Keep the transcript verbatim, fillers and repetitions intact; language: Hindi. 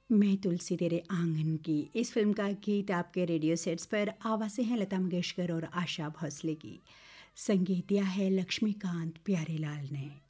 मैं तुलसी तेरे आंगन की। इस फिल्म का गीत आपके रेडियो सेट्स पर आवाज़ें हैं लता मंगेशकर और आशा भोसले की। संगीत दिया है लक्ष्मीकांत प्यारेलाल ने।